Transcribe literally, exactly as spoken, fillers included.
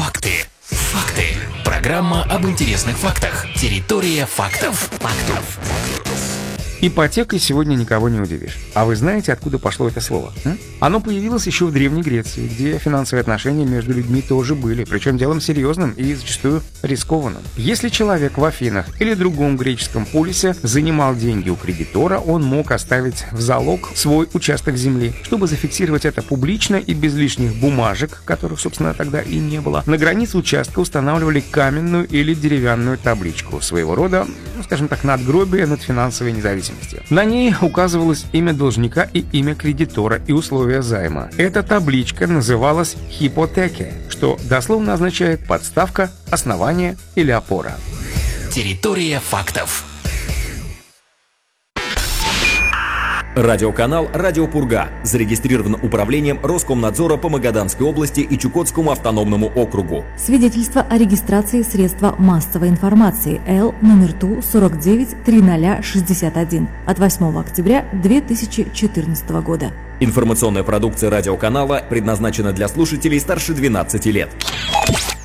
Факты. Факты. Программа об интересных фактах. Территория фактов. Фактов. Ипотекой сегодня никого не удивишь. А вы знаете, откуда пошло это слово? М? Оно появилось еще в Древней Греции, где финансовые отношения между людьми тоже были, причем делом серьезным и зачастую рискованным. Если человек в Афинах или другом греческом полисе занимал деньги у кредитора, он мог оставить в залог свой участок земли. Чтобы зафиксировать это публично и без лишних бумажек, которых, собственно, тогда и не было, на границе участка устанавливали каменную или деревянную табличку, своего рода, ну, скажем так, надгробие над финансовой независимостью. На ней указывалось имя должника и имя кредитора и условия займа. Эта табличка называлась «хипотеке», что дословно означает «подставка», «основание» или «опора». Территория фактов. Радиоканал «Радио Пурга» зарегистрирован управлением Роскомнадзора по Магаданской области и Чукотскому автономному округу. Свидетельство о регистрации средства массовой информации Л номер Ту сорок девять триста шестьдесят один от восьмого октября две тысячи четырнадцатого года. Информационная продукция радиоканала предназначена для слушателей старше двенадцати лет.